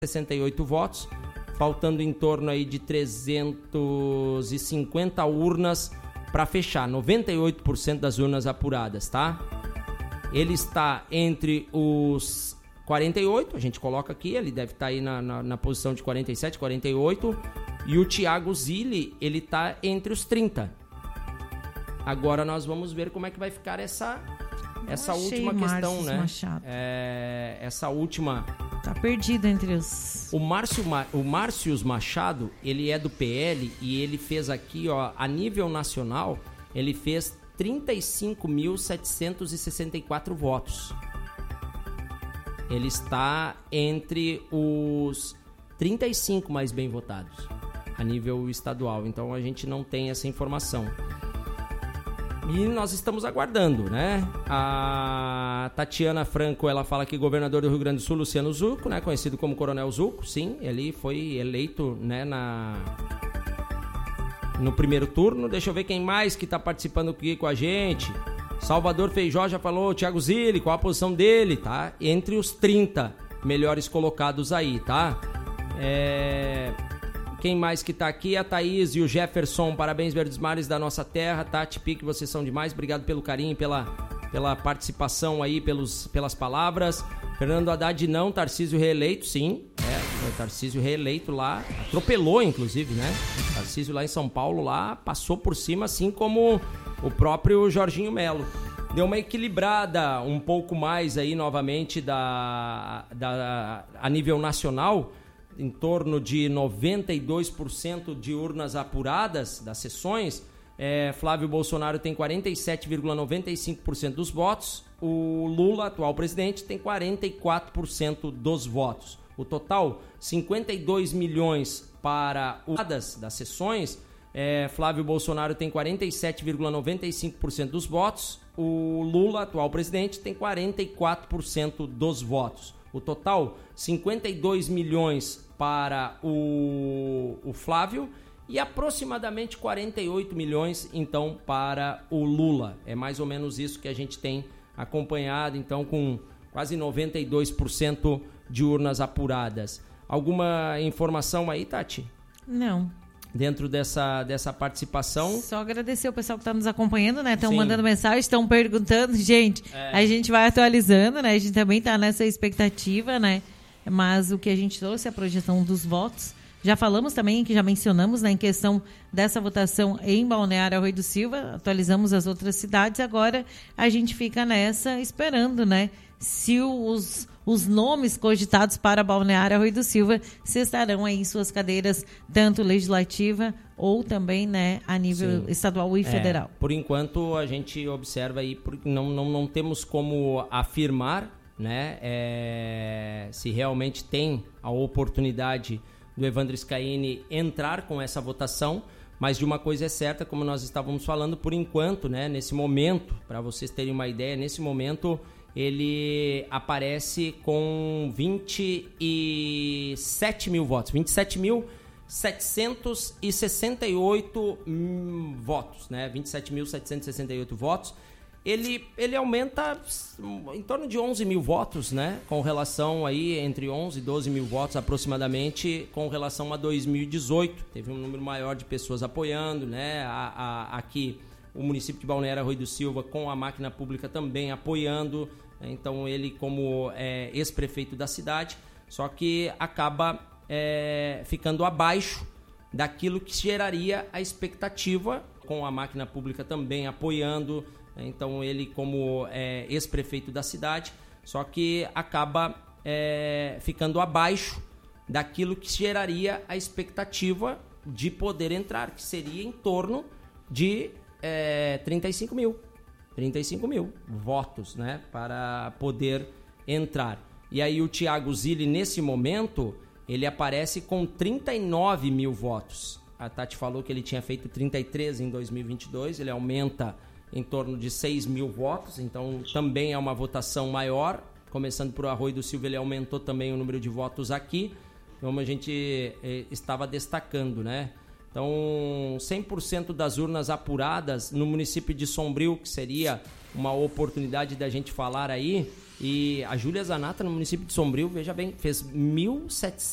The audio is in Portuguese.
68 votos, faltando em torno aí de 350 urnas para fechar, 98% das urnas apuradas, tá? Ele está entre os 48, a gente coloca aqui, ele deve estar aí na posição de 47, 48, e o Thiago Zilli, ele está entre os 30. Agora nós vamos ver como é que vai ficar essa última questão, né? Essa última... Tá perdido entre os... O Márcios Machado, ele é do PL e ele fez aqui, ó, a nível nacional, ele fez 35.764 votos. Ele está entre os 35 mais bem votados a nível estadual. Então a gente não tem essa informação. E nós estamos aguardando, né? A Tatiana Franco, ela fala que governador do Rio Grande do Sul, Luciano Zucco, né? Conhecido como Coronel Zucco, sim, ele foi eleito, né, no primeiro turno. Deixa eu ver quem mais que está participando aqui com a gente. Salvador Feijó já falou, Thiago Zilli, qual a posição dele, tá? Entre os 30 melhores colocados aí, tá? Quem mais que tá aqui? A Thaís e o Jefferson. Parabéns, Verdes Mares da nossa terra. Tati, Pique, vocês são demais. Obrigado pelo carinho, pela participação aí, pelas palavras. Fernando Haddad não, Tarcísio reeleito, sim. O Tarcísio reeleito lá. Atropelou, inclusive, né? O Tarcísio lá em São Paulo, lá, passou por cima, assim como o próprio Jorginho Melo. Deu uma equilibrada um pouco mais aí, novamente, a nível nacional, em torno de 92% de urnas apuradas das sessões. Flávio Bolsonaro tem 47,95% dos votos. O Lula, atual presidente, tem 44% dos votos. O total, 52 milhões para das sessões. Flávio Bolsonaro tem 47,95% dos votos. O Lula, atual presidente, tem 44% dos votos. O total, 52 milhões para o Flávio e aproximadamente 48 milhões, então, para o Lula. É mais ou menos isso que a gente tem acompanhado, então, com quase 92% de urnas apuradas. Alguma informação aí, Tati? Não. Dentro dessa participação. Só agradecer o pessoal que está nos acompanhando, né? Estão mandando mensagem, estão perguntando. Gente, a gente vai atualizando, né? A gente também está nessa expectativa, né? Mas o que a gente trouxe é a projeção dos votos. Já falamos também, que já mencionamos, né, em questão dessa votação em Balneário Arroio do Silva. Atualizamos as outras cidades. Agora a gente fica nessa esperando, né? Se os nomes cogitados para Balneário Arroio do Silva se estarão aí em suas cadeiras, tanto legislativa ou também, né, a nível estadual e federal. Por enquanto, a gente observa aí, porque não temos como afirmar, né, se realmente tem a oportunidade do Evandro Scaini entrar com essa votação, mas de uma coisa é certa, como nós estávamos falando, por enquanto, né, nesse momento, para vocês terem uma ideia, nesse momento ele aparece com 27 mil votos, 27.768 votos, né? 27.768 votos. Ele aumenta em torno de 11 mil votos, né? Com relação aí, entre 11 e 12 mil votos aproximadamente, com relação a 2018. Teve um número maior de pessoas apoiando, né? Aqui o município de Balneário Arroio do Silva com a máquina pública também apoiando, então ele como ex-prefeito da cidade, só que acaba ficando abaixo daquilo que geraria a expectativa, com a máquina pública também apoiando, então ele como ex-prefeito da cidade, só que acaba ficando abaixo daquilo que geraria a expectativa de poder entrar, que seria em torno de 35 mil votos, né, para poder entrar. E aí o Thiago Zilli, nesse momento, ele aparece com 39 mil votos. A Tati falou que ele tinha feito 33 em 2022, ele aumenta em torno de 6 mil votos, então também é uma votação maior. Começando por Arroio do Silva, ele aumentou também o número de votos aqui, como a gente estava destacando, né? Então, 100% das urnas apuradas no município de Sombrio, que seria uma oportunidade da gente falar aí. E a Júlia Zanata, no município de Sombrio, veja bem, fez 1.700